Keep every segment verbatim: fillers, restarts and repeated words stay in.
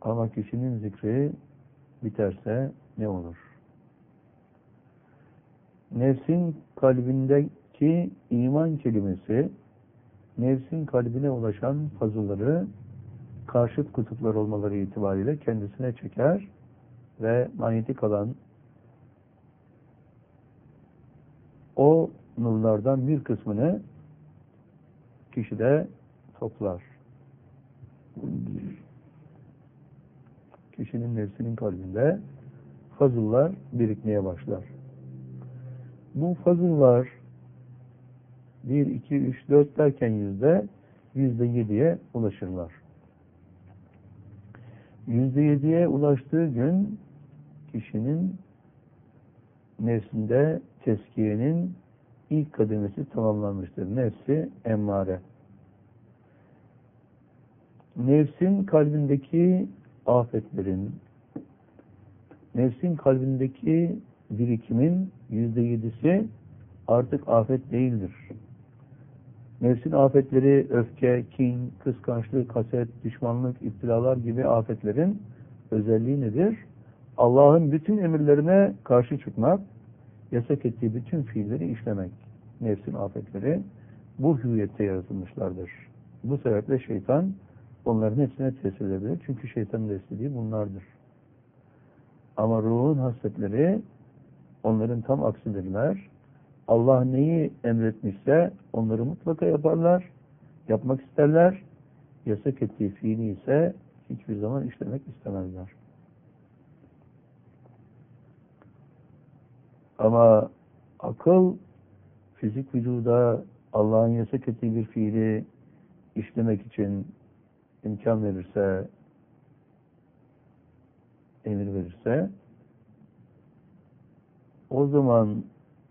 Ama kişinin zikri biterse ne olur? Nefsin kalbindeki iman kelimesi, nefsin kalbine ulaşan fazılları karşıt kutuplar olmaları itibariyle kendisine çeker ve manyetik alan o nurlardan bir kısmını kişide toplar. Kişinin nefsinin kalbinde fazıllar birikmeye başlar. Bu fazıllar bir, iki, üç, dört derken yüzde, yüzde yediye ulaşırlar. Yüzde yediye ulaştığı gün kişinin nefsinde teskiyenin ilk kademesi tamamlanmıştır. Nefsi emmare. Nefsin kalbindeki afetlerin, nefsin kalbindeki birikimin yüzde yedisi artık afet değildir. Nefsin afetleri öfke, kin, kıskançlık, haset, düşmanlık, iptilalar gibi afetlerin özelliği nedir? Allah'ın bütün emirlerine karşı çıkmak, yasak ettiği bütün fiilleri işlemek. Nefsin afetleri bu hüviyette yaratılmışlardır. Bu sebeple şeytan onların hepsine tesir edebilir. Çünkü şeytanın da istediği bunlardır. Ama ruhun hasletleri onların tam aksidirler. Allah neyi emretmişse onları mutlaka yaparlar, yapmak isterler. Yasak ettiği fiili ise hiçbir zaman işlemek istemezler. Ama akıl, fizik vücuda Allah'ın yasak ettiği bir fiili işlemek için imkan verirse, emir verirse, o zaman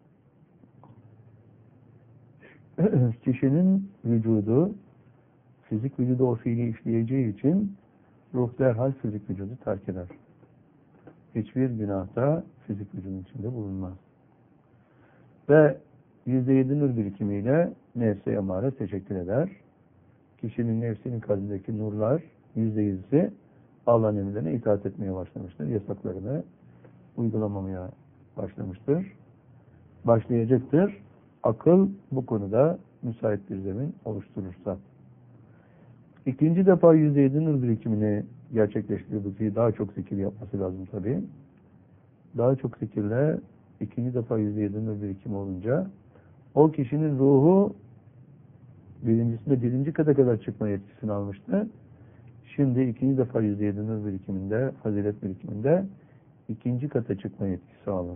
kişinin vücudu, fizik vücudu o fiili işleyeceği için ruh derhal fizik vücudu terk eder. Hiçbir günahta fizik vücudun içinde bulunmaz. Ve yüzde yedi nur birikimiyle nefse emare teşekkür eder. Kişinin nefsinin kalbindeki nurlar yüzde yüzü Allah'ın emirlerine itaat etmeye başlamıştır. Yasaklarını uygulamamaya başlamıştır. Başlayacaktır. Akıl bu konuda müsait bir zemin oluşturursa. İkinci defa yüzde yedi nur birikimini gerçekleştirdiği daha çok zikir yapması lazım tabii. Daha çok zikirle ikinci defa yüzde yedi nur birikimi olunca o kişinin ruhu birincisinde birinci kata kadar çıkma yetkisini almıştı. Şimdi ikinci defa yüzde yedi nur birikiminde, fazilet birikiminde ikinci kata çıkma yetkisi alır.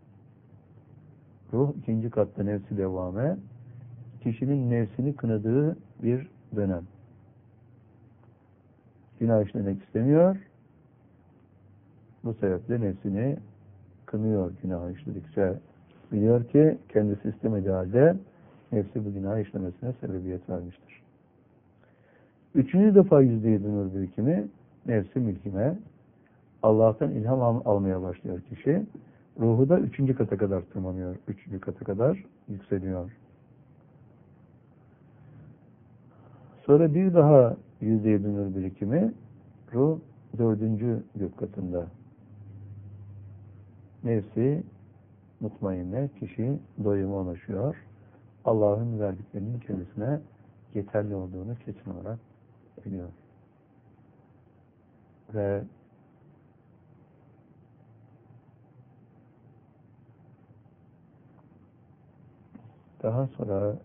Ruh ikinci katta nefsi devame, kişinin nefsini kınadığı bir dönem. Günah işlemek istemiyor. Bu sebeple nefsini kınıyor günah işledikçe. Biliyor ki kendisi istemediği halde nefsi bu günah işlemesine sebebiyet vermiştir. Üçüncü defa yüzde yedi nur birikimi nefsi mülkime, Allah'tan ilham al almaya başlıyor kişi. Ruhu da üçüncü kata kadar tırmanıyor. Üçüncü kata kadar yükseliyor. Sonra bir daha yüzde yedi nur birikimi ruh dördüncü gök katında. Nefsi mutmainne kişi doyuma ulaşıyor. Allah'ın verdiklerinin kendisine yeterli olduğunu kesin olarak biliyor. Ve daha sonra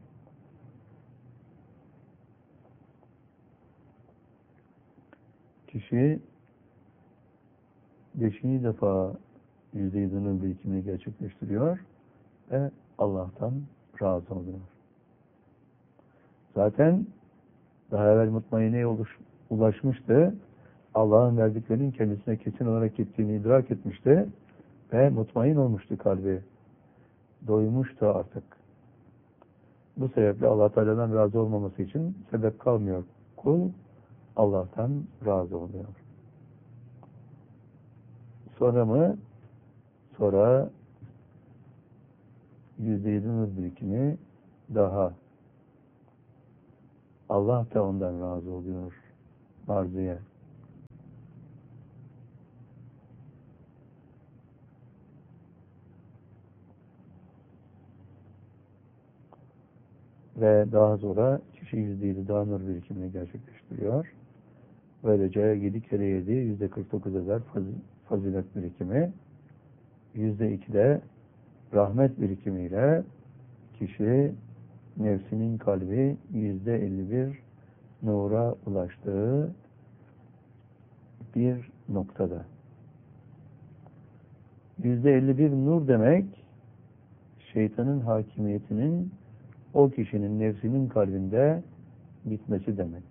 kişi beşinci defa yüzde yedinin birikimini gerçekleştiriyor ve Allah'tan razı oluyor. Zaten daha evvel mutmaineye ulaşmıştı. Allah'ın verdiklerinin kendisine kesin olarak gittiğini idrak etmişti ve mutmain olmuştu kalbi. Doymuştu artık. Bu sebeple Allah Teala'dan razı olmaması için sebep kalmıyor. Kul Allah'tan razı oluyor. Sonra mı? Sonra yüzde yedi nur birikimi daha. Allah da ondan razı oluyor. Marziye. Ve daha sonra kişi yüzde yedi daha nur birikimini gerçekleştiriyor. Böylece yedi kere yedi yüzde kırk dokuz eder fazilet birikimi. Yüzde iki de rahmet birikimiyle kişi nefsinin kalbi yüzde elli bir nura ulaştığı bir noktada. Yüzde elli bir nur demek, şeytanın hakimiyetinin o kişinin nefsinin kalbinde bitmesi demek.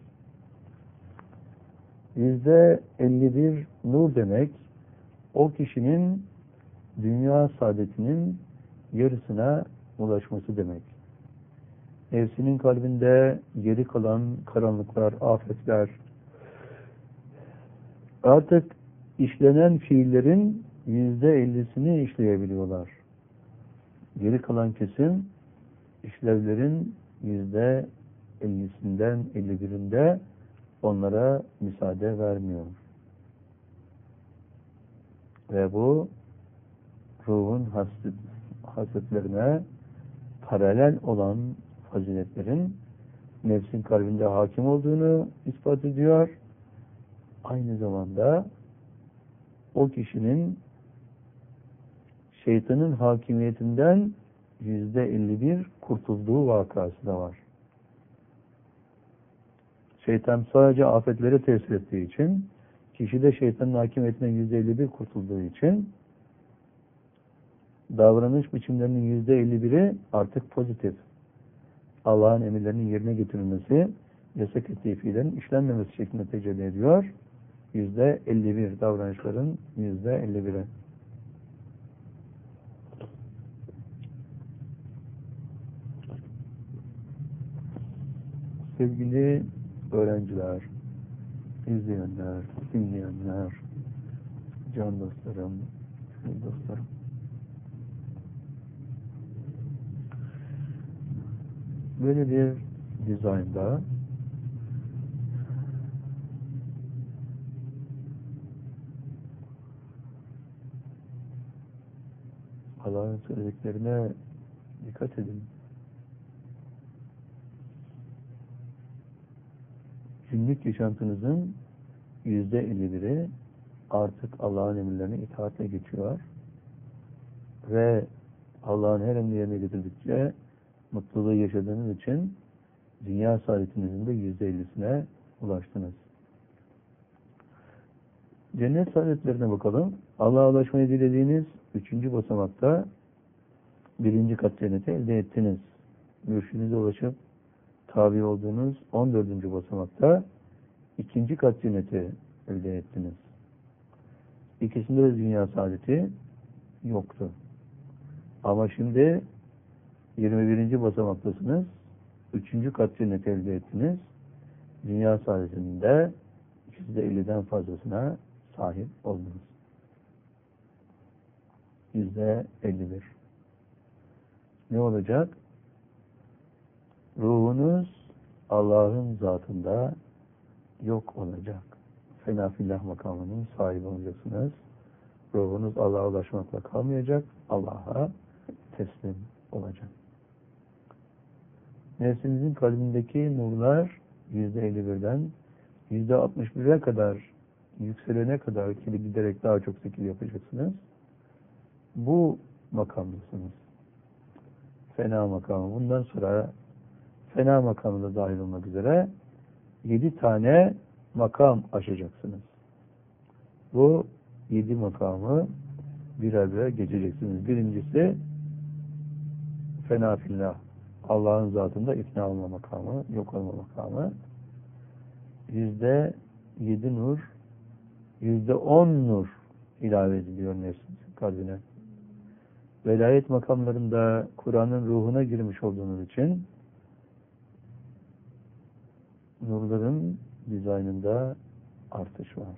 Yüzde elli bir nur demek, o kişinin dünya saadetinin yarısına ulaşması demek. Nefsinin kalbinde geri kalan karanlıklar, afetler, artık işlenen fiillerin yüzde ellisini işleyebiliyorlar. Geri kalan kesim işlevlerin yüzde ellisinden elli birinde onlara müsaade vermiyor. Ve bu ruhun hasret, hasretlerine paralel olan faziletlerin nefsin kalbinde hakim olduğunu ispat ediyor. Aynı zamanda o kişinin şeytanın hakimiyetinden yüzde elli bir kurtulduğu vakası da var. Şeytan sadece afetlere tesir ettiği için, kişi de şeytanın hakimiyetinden yüzde elli bir kurtulduğu için davranış biçimlerinin yüzde elli biri artık pozitif. Allah'ın emirlerinin yerine getirilmesi, yasak ettiği fiillerin işlenmemesi şeklinde tecelli ediyor. yüzde elli bir davranışların yüzde elli biri. Sevgili öğrenciler, izleyenler, dinleyenler, can dostlarım, dostlarım. Böyle bir dizaynda Allah'ın söylediklerine dikkat edin. Günlük yaşantınızın yüzde elli biri artık Allah'ın emirlerine itaatle geçiyor ve Allah'ın her emrini yerine getirdikçe mutluluğu yaşadığınız için dünya saadetinizin de yüzde ellisine ulaştınız. Cennet saadetlerine bakalım. Allah'a ulaşmayı dilediğiniz üçüncü basamakta birinci kat cenneti elde ettiniz. Mürşidinize ulaşıp tabi olduğunuz on dördüncü basamakta ikinci kat cenneti elde ettiniz. İkisinde de dünya saadeti yoktu. Ama şimdi yirmi birinci basamaktasınız. Üçüncü kat cenneti elde ettiniz. Dünya saadetinin de yüzde elliden fazlasına sahip oldunuz. Yüzde elli bir. Ne olacak? Ruhunuz Allah'ın zatında yok olacak. Fena fillah makamının sahibi olacaksınız. Ruhunuz Allah'a ulaşmakla kalmayacak. Allah'a teslim olacak. Nefsinizin kalbindeki nurlar yüzde elli birden yüzde altmış bire kadar yükselene kadar ki giderek daha çok zikir yapacaksınız. Bu makamdasınız. Fena makamı. Bundan sonra fena makamına dahil olmak üzere yedi tane makam aşacaksınız. Bu yedi makamı birer birer geçeceksiniz. Birincisi fena fillah. Allah'ın zatında ikna olma makamı, yok olma makamı. Yüzde yedi nur, yüzde on nur ilave ediliyor nefsin kalbine. Velayet makamlarında Kur'an'ın ruhuna girmiş olduğunuz için nurların dizaynında artış var.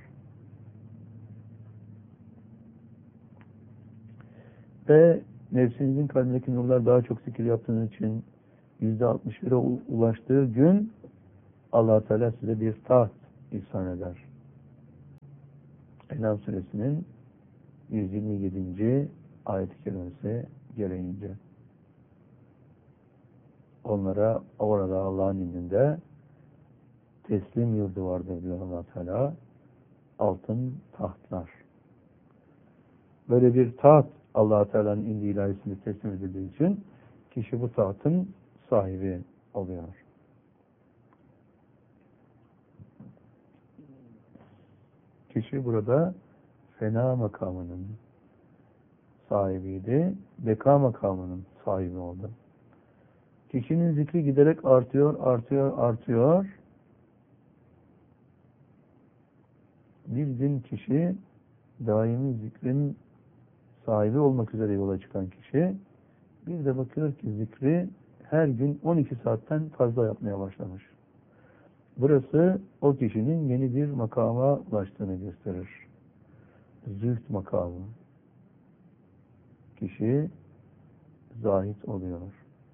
Ve nefsinizin kalbindeki nurlar daha çok zikir yaptığınız için yüzde altmış bire ulaştığı gün Allah Teala size bir taht ihsan eder. En'am suresinin yüz yirmi yedinci ayet-i kerimesi gereğince. onlara orada Allah'ın indinde teslim yurdu vardır diyor Allah Teala. Altın tahtlar. Böyle bir taht Allah Teala'nın indi ilahisinde teslim edildiği için kişi bu tahtın sahibi oluyor. Kişi burada fena makamının sahibiydi. Beka makamının sahibi oldu. Kişinin zikri giderek artıyor, artıyor, artıyor. Bir gün kişi daimi zikrin sahibi olmak üzere yola çıkan kişi bir de bakıyor ki zikri her gün on iki saatten fazla yapmaya başlamış. Burası o kişinin yeni bir makama ulaştığını gösterir. Zühd makamı. Kişi zahit oluyor.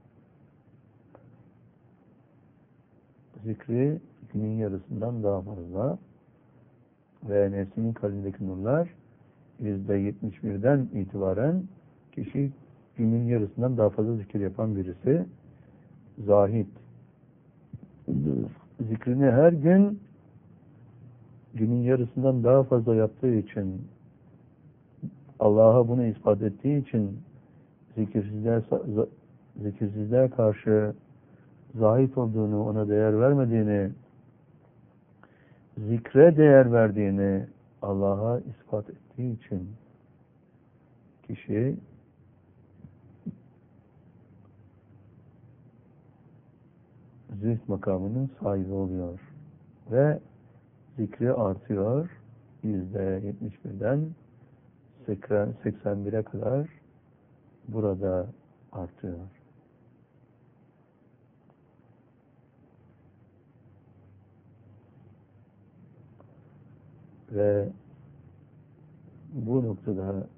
Zikri günün yarısından daha fazla ve nefsinin kalbindeki nurlar yüzde yetmiş birden itibaren kişi günün yarısından daha fazla zikir yapan birisi zahit. Zikrini her gün günün yarısından daha fazla yaptığı için, Allah'a bunu ispat ettiği için zikirsizler, zikirsizler karşı zahit olduğunu, ona değer vermediğini, zikre değer verdiğini Allah'a ispat ettiği için kişi zühd makamının sahibi oluyor ve zikri artıyor yüzde yetmiş birden seksen bire kadar burada artıyor. Ve bu noktada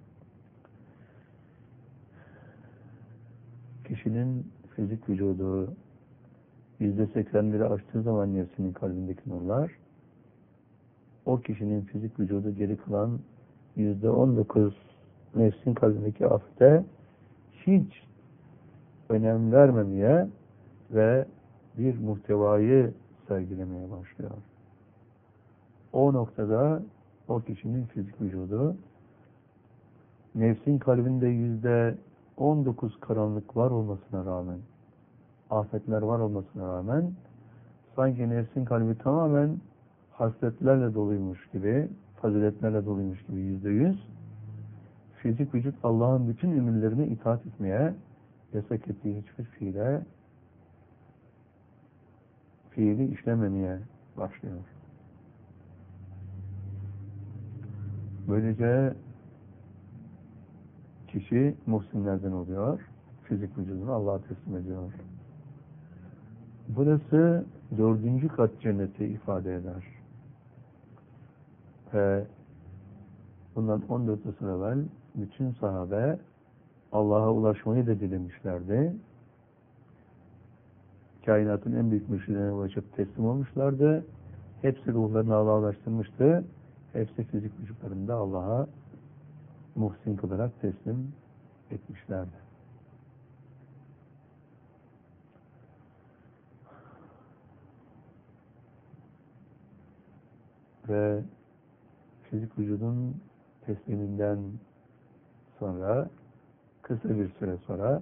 kişinin fizik vücudu yüzde seksen biri aştığı zaman nefsinin kalbindeki nurlar, o kişinin fizik vücudu geri kalan yüzde on dokuz nefsin kalbindeki afete hiç önem vermemeye ve bir muhtevayı sergilemeye başlıyor. O noktada o kişinin fizik vücudu nefsin kalbinde yüzde on dokuz karanlık var olmasına rağmen, afetler var olmasına rağmen sanki nefsin kalbi tamamen hasletlerle doluymuş gibi, faziletlerle doluymuş gibi yüzde yüz fizik vücut Allah'ın bütün emirlerine itaat etmeye, yasak ettiği hiçbir fiile fiili işlememeye başlıyor. Böylece kişi muhsinlerden oluyor, fizik vücudunu Allah'a teslim ediyor. Burası dördüncü kat cenneti ifade eder. Ve bundan on dört asır evvel bütün sahabe Allah'a ulaşmayı da dilemişlerdi. Kainatın en büyük mürşidine ulaşıp teslim olmuşlardı. Hepsi ruhlarını Allah'a ulaştırmıştı. Hepsi fizik vücutlarında Allah'a muhsin kılarak teslim etmişlerdi. Ve fizik vücudun tesliminden sonra kısa bir süre sonra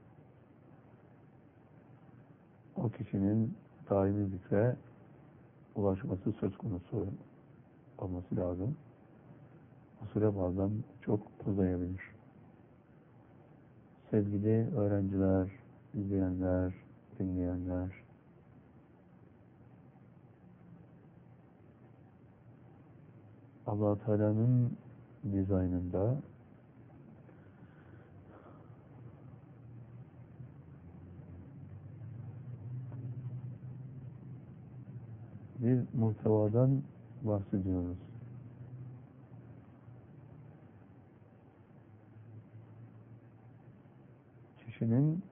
o kişinin daimi zikre ulaşması söz konusu olması lazım. Bu süre bazen çok uzayabilir. Sevgili öğrenciler, izleyenler, dinleyenler, Allah Teala'nın dizaynında bir muhtevadan bahsediyoruz. Kişinin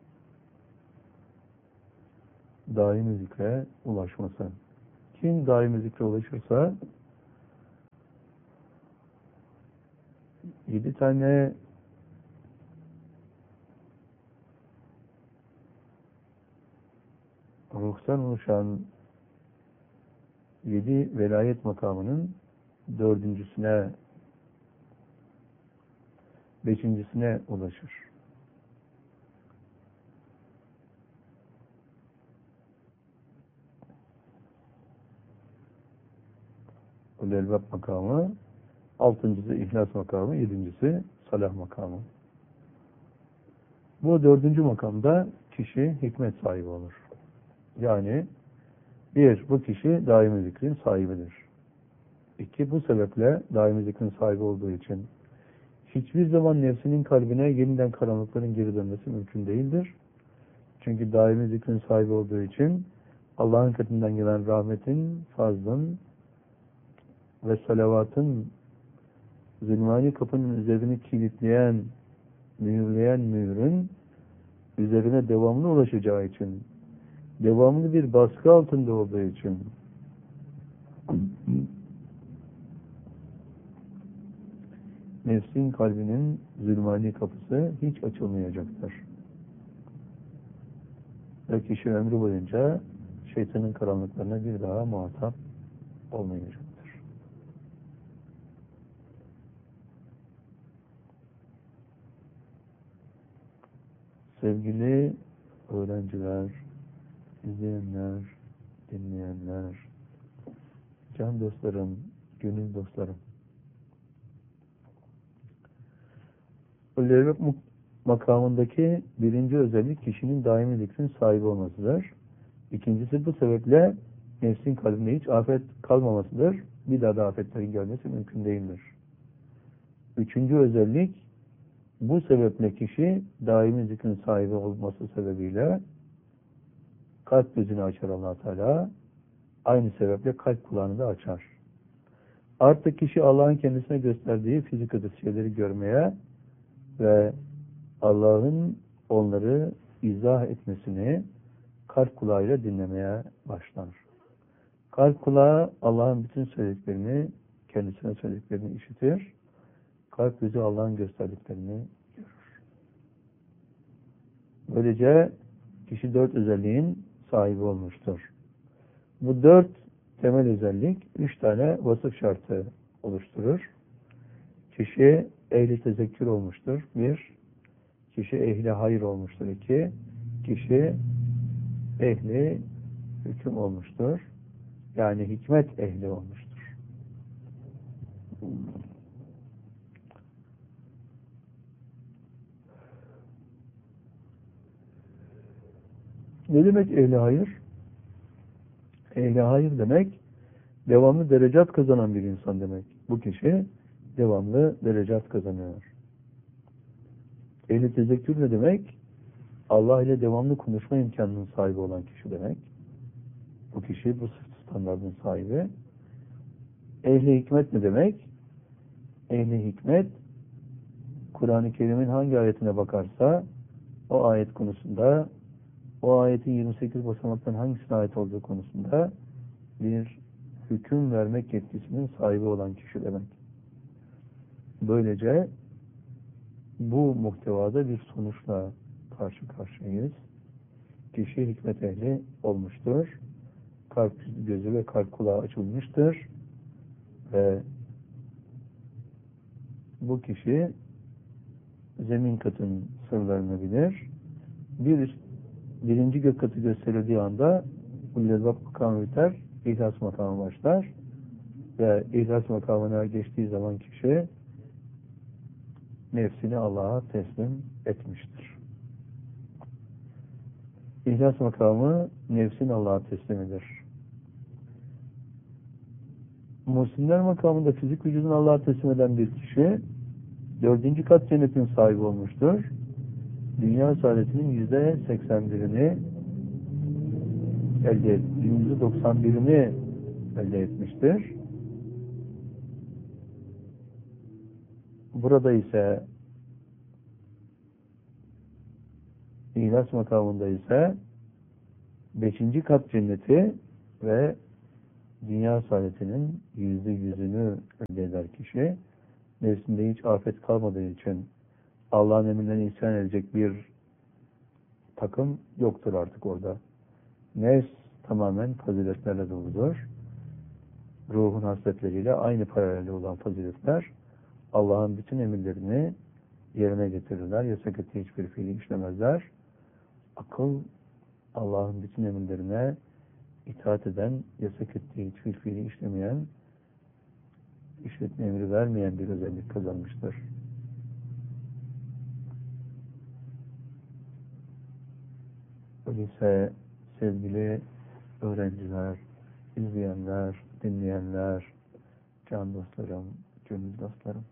daimi zikre ulaşması. Kim daimi zikre ulaşırsa yedi tane ruhsal oluşan yedi velayet makamının dördüncüsüne, beşincisine ulaşır. Ulul Elbab makamı, altıncısı İhlas makamı, yedincisi Salah makamı. Bu dördüncü makamda kişi hikmet sahibi olur. Yani bir, bu kişi daimi zikrin sahibidir. İki, bu sebeple daimi zikrin sahibi olduğu için hiçbir zaman nefsinin kalbine yeniden karanlıkların geri dönmesi mümkün değildir. Çünkü daimi zikrin sahibi olduğu için Allah'ın katından gelen rahmetin, fazlın ve salavatın zulmani kapının üzerini kilitleyen, mühürleyen mührün üzerine devamlı ulaşacağı için, devamlı bir baskı altında olduğu için nefsin kalbinin zulmani kapısı hiç açılmayacaktır. Ve kişi ömrü boyunca şeytanın karanlıklarına bir daha muhatap olmayacaktır. Sevgili öğrenciler, izleyenler, dinleyenler, can dostlarım, gönül dostlarım. Ulul Elbab makamındaki birinci özellik kişinin daimi zikrin sahibi olmasıdır. İkincisi bu sebeple nefsin kalbinde hiç afet kalmamasıdır. Bir daha da afetlerin gelmesi mümkün değildir. Üçüncü özellik bu sebeple kişi daimi zikrin sahibi olması sebebiyle kalp gözünü açar Allah Teala. Aynı sebeple kalp kulağını da açar. Artık kişi Allah'ın kendisine gösterdiği fizik ötesi şeyleri görmeye ve Allah'ın onları izah etmesini kalp kulağıyla dinlemeye başlar. Kalp kulağı Allah'ın bütün söylediklerini, kendisine söylediklerini işitir. Kalp gözü Allah'ın gösterdiklerini görür. Böylece kişi dört özelliğin sahibi olmuştur. Bu dört temel özellik üç tane vasıf şartı oluşturur. Kişi ehli tezekkür olmuştur. Bir, kişi ehli hayır olmuştur. İki, kişi ehli hüküm olmuştur. Yani hikmet ehli olmuştur. Ne demek ehli hayır? Ehli hayır demek, devamlı derecat kazanan bir insan demek. Bu kişi devamlı derecat kazanıyor. Ehli tezekkür ne demek? Allah ile devamlı konuşma imkanının sahibi olan kişi demek. Bu kişi bu standartın sahibi. Ehli hikmet ne demek? Ehli hikmet, Kur'an-ı Kerim'in hangi ayetine bakarsa o ayet konusunda, o ayetin yirmi sekiz basamaktan hangisine ait olduğu konusunda bir hüküm vermek yetkisinin sahibi olan kişi demek. Böylece bu muhtevada bir sonuçla karşı karşıyayız. Kişi hikmet ehli olmuştur. Kalp gözü ve kalp kulağı açılmıştır. Ve bu kişi zemin katının sırlarını bilir. Bir, birinci gök katı gösterildiği anda Ulul Elbab makamı biter, İhlas makamı başlar. Ve İhlas makamına geçtiği zaman kişi nefsini Allah'a teslim etmiştir. İhlas makamı nefsin Allah'a teslimidir. Muhsinler makamında fizik vücudunu Allah'a teslim eden bir kişi dördüncü kat cennetin sahibi olmuştur. Dünya saadetinin yüzde seksen birini elde et, yüzde doksan birini elde etmiştir. Burada ise İhlas makamında ise beşinci kat cenneti ve dünya saadetinin yüzde yüzünü elde eder kişi. Nefsinde hiç afet kalmadığı için Allah'ın emrinden isyan edecek bir takım yoktur artık orada. Nefs tamamen faziletlerle doludur. Ruhun hasletleriyle aynı paralelde olan faziletler, Allah'ın bütün emirlerini yerine getirirler. Yasak ettiği hiçbir fiili işlemezler. Akıl, Allah'ın bütün emirlerine itaat eden, yasak ettiği hiçbir fiili işlemeyen, işletme emri vermeyen bir özellik kazanmıştır. Öyleyse sevgili öğrenciler, izleyenler, dinleyenler, can dostlarım, gönül dostlarım.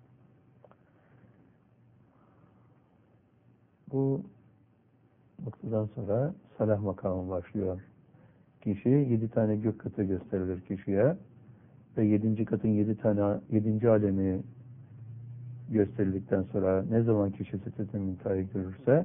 Bu noktadan sonra salah makamı başlıyor. Kişi yedi tane gök katı gösterilir kişiye ve yedinci katın yedi tane yedinci alemi gösterildikten sonra ne zaman kişi Sidret-i Münteha'yı görürse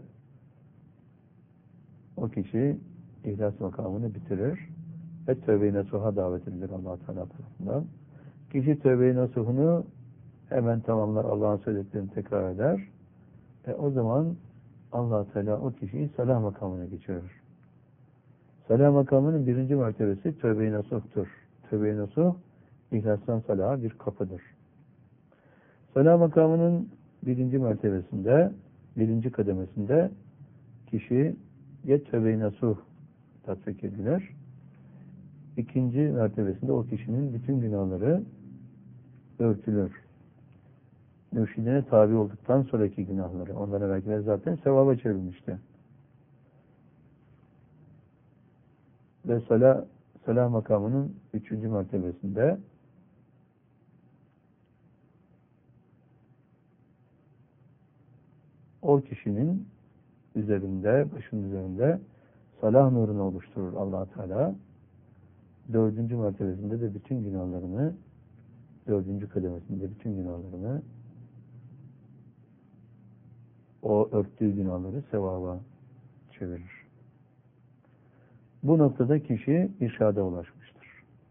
o kişi ihlas makamını bitirir ve tövbe-i nasuha davet edilir Allah-u Teala tarafından. Kişi tövbe-i nasuhunu hemen tamamlar, Allah'ın söylediklerini tekrar eder. E o zaman Allah-u Teala o kişiyi salah makamına geçirir. Salah makamının birinci mertebesi tövbe-i nasuhtur. Tövbe-i nasuh, ihlastan salaha bir kapıdır. Salah makamının birinci mertebesinde, birinci kademesinde kişi ya tövbe-i nasuh tatbik edilir. İkinci mertebesinde o kişinin bütün günahları örtülür. Mürşidine tabi olduktan sonraki günahları, ondan evvelkiler zaten sevaba çevrilmişti. Ve salah, salah makamının üçüncü mertebesinde o kişinin üzerinde, başının üzerinde salah nurunu oluşturur Allah-u Teala. Dördüncü mertebesinde de bütün günahlarını, dördüncü kademesinde bütün günahlarını, o örttüğü günahları sevaba çevirir. Bu noktada kişi irşada ulaşmıştır.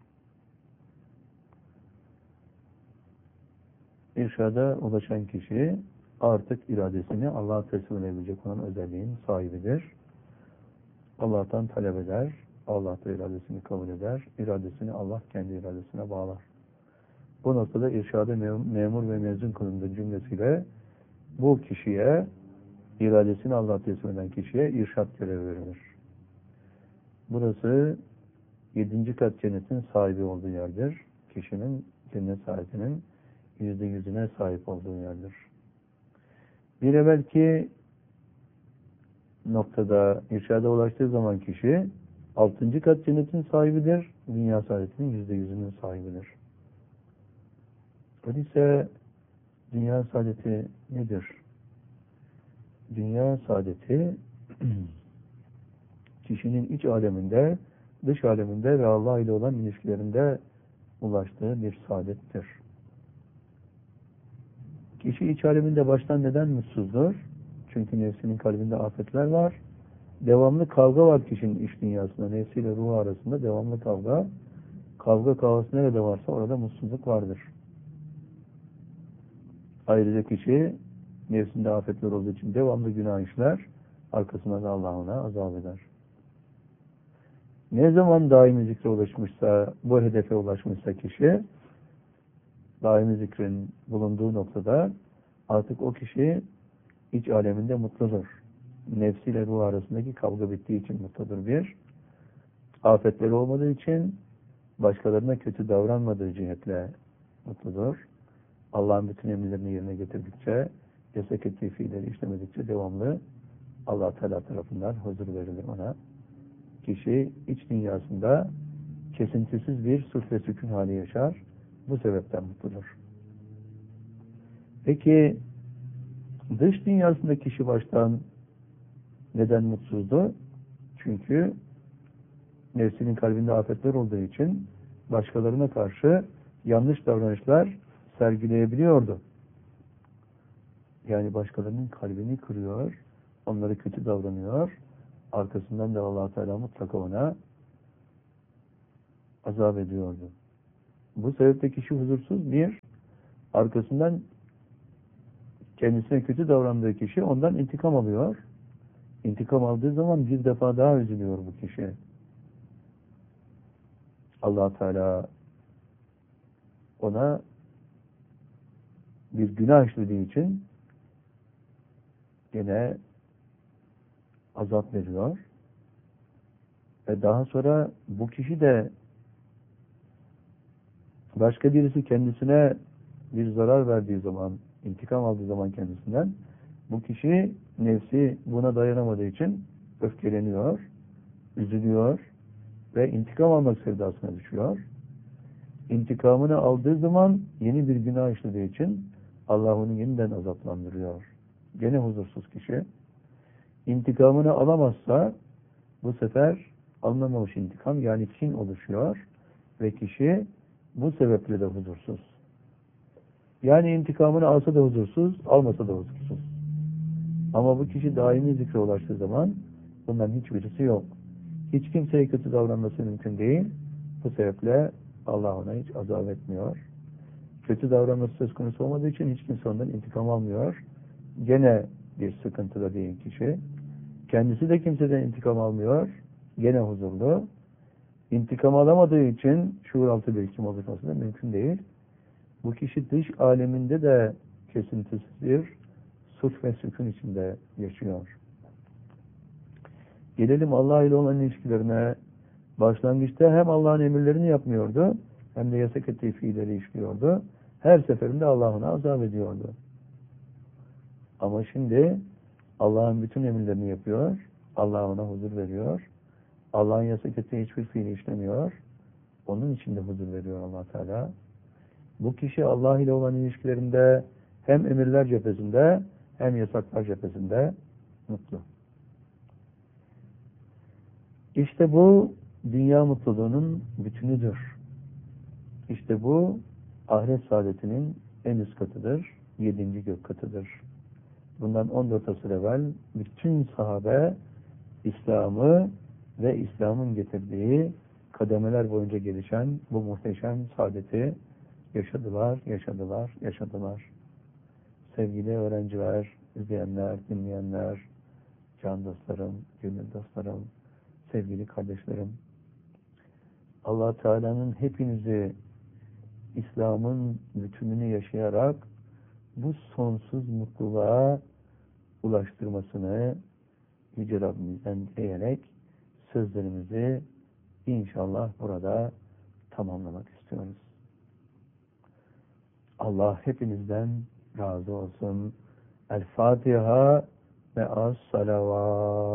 İrşada ulaşan kişi artık iradesini Allah'a teslim edebilecek olan özelliğin sahibidir. Allah'tan talep eder, Allah da iradesini kabul eder, iradesini Allah kendi iradesine bağlar. Bu noktada irşada memur ve mezun kılındığı cümlesiyle bu kişiye, iradesini Allah'a teslim eden kişiye irşat görevi verilir. Burası yedinci kat cennetin sahibi olduğu yerdir. Kişinin, cennet sahibinin yüzde yüzüne sahip olduğu yerdir. Bir evvelki noktada irşada ulaştığı zaman kişi altıncı kat cennetin sahibidir. Dünya saadetinin yüzde yüzünün sahibidir. Öyleyse dünya saadeti nedir? Dünya saadeti kişinin iç aleminde, dış aleminde ve Allah ile olan ilişkilerinde ulaştığı bir saadettir. Kişi iç aleminde baştan neden mutsuzdur? Çünkü nefsinin kalbinde afetler var. Devamlı kavga var kişinin iç dünyasında. Nefsiyle ruhu arasında devamlı kavga. Kavga kavgası nerede varsa orada mutsuzluk vardır. Ayrıca kişi nefsinde afetler olduğu için devamlı günah işler. Arkasından da Allah ona azap eder. Ne zaman daimi zikre ulaşmışsa, bu hedefe ulaşmışsa kişi, daimi zikrin bulunduğu noktada artık o kişi iç aleminde mutludur. Nefsiyle ruh arasındaki kavga bittiği için mutludur bir. Afetleri olmadığı için başkalarına kötü davranmadığı cihetle mutludur. Allah'ın bütün emirlerini yerine getirdikçe, yasak ettiği fiilleri işlemedikçe devamlı Allah Teala tarafından huzur verilir ona. Kişi iç dünyasında kesintisiz bir sulh ve sükun hali yaşar. Bu sebepten mutludur. Peki dış dünyasında kişi baştan neden mutsuzdu? Çünkü nefsinin kalbinde afetler olduğu için başkalarına karşı yanlış davranışlar sergileyebiliyordu. Yani başkalarının kalbini kırıyor, onları kötü davranıyor. Arkasından da Allah-u Teala mutlaka ona azap ediyordu. Bu sebeple kişi huzursuz bir, arkasından kendisine kötü davrandığı kişi ondan intikam alıyor. İntikam aldığı zaman bir defa daha üzülüyor bu kişi. Allah Teala ona bir günah işlediği için gene azap veriyor. Ve daha sonra bu kişi de başka birisi kendisine bir zarar verdiği zaman, intikam aldığı zaman kendisinden, bu kişi nefsi buna dayanamadığı için öfkeleniyor, üzülüyor ve intikam almak sevdasına düşüyor. İntikamını aldığı zaman yeni bir günah işlediği için Allah onu yeniden azaplandırıyor. Gene huzursuz kişi. İntikamını alamazsa bu sefer alınamamış intikam, yani kin oluşuyor ve kişi bu sebeple de huzursuz. Yani intikamını alsa da huzursuz, almasa da huzursuz. Ama bu kişi daimi zikre ulaştığı zaman bundan hiçbirisi yok. Hiç kimseye kötü davranması mümkün değil. Bu sebeple Allah ona hiç azap etmiyor. Kötü davranması söz konusu olmadığı için hiç kimse ondan intikam almıyor. Gene bir sıkıntıda değil kişi. Kendisi de kimseden intikam almıyor. Gene huzurlu. İntikam alamadığı için şuuraltı birikim oluşması da mümkün değil. Bu kişi dış aleminde de kesintisiz bir suç ve sükun içinde yaşıyor. Gelelim Allah ile olan ilişkilerine. Başlangıçta hem Allah'ın emirlerini yapmıyordu, hem de yasak ettiği fiilleri işliyordu. Her seferinde Allah ona azap ediyordu. Ama şimdi Allah'ın bütün emirlerini yapıyor, Allah ona huzur veriyor. Allah'ın yasak ettiği hiçbir fiili işlemiyor. Onun için de huzur veriyor Allah Teala. Bu kişi Allah ile olan ilişkilerinde hem emirler cephesinde hem yasaklar cephesinde mutlu. İşte bu dünya mutluluğunun bütünüdür. İşte bu ahiret saadetinin en üst katıdır, yedinci gök katıdır. Bundan on dört asır evvel bütün sahabe İslam'ı ve İslam'ın getirdiği kademeler boyunca gelişen bu muhteşem saadeti yaşadılar, yaşadılar, yaşadılar. Sevgili öğrenciler, izleyenler, dinleyenler, can dostlarım, gönül dostlarım, sevgili kardeşlerim, Allah Teala'nın hepinizi İslam'ın bütününü yaşayarak bu sonsuz mutluluğa ulaştırmasını Yüce Rabbimizden dileyerek sözlerimizi inşallah burada tamamlamak istiyoruz. Allah hepinizden razı olsun. El Fatiha ve as-salavat.